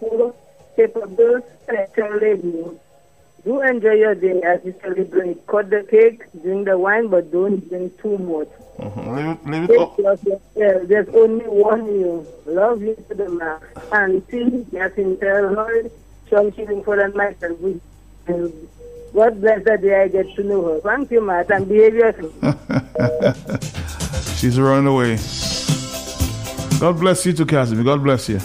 full, capable, special lady. Do enjoy your day as you celebrate. Cut the cake, drink the wine, but don't drink too much. Leave it up. There's only one you. Love you to the max. And see, nothing tell her. Some chilling for that myself. God bless the day I get to know her. Thank you, Matt, and behave yourself. She's running away. God bless you too, Casimir. God bless you.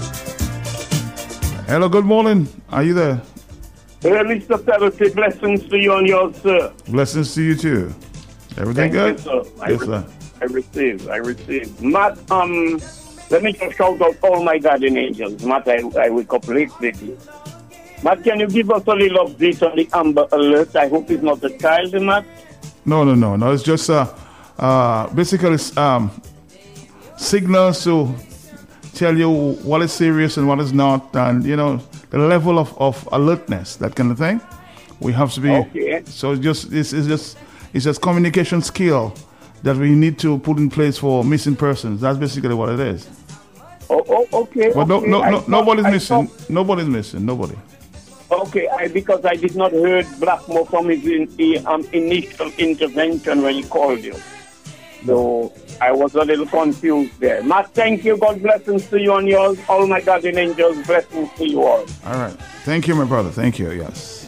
Hello, good morning. Are you there? Mr. Pelosi, blessings to you and yours, sir. Blessings to you too. Everything good? You, sir. Yes, sir. I receive. Matt, let me just shout out all my guardian angels. Matt, I wake up late lately. Matt, can you give us a little update on the Amber Alert? I hope it's not a child, Matt. No. It's just basically signals to tell you what is serious and what is not, and the level of alertness, that kind of thing. We have to be. Okay. So it's just communication skill that we need to put in place for missing persons. That's basically what it is. Oh, okay. But nobody's missing. Nobody's missing. Nobody. Okay, because I did not heard Blackmore from his initial intervention when he called you. So I was a little confused there. Matt, thank you. God blessings to you and yours. All my guardian angels, blessings to you all. All right. Thank you, my brother. Thank you. Yes.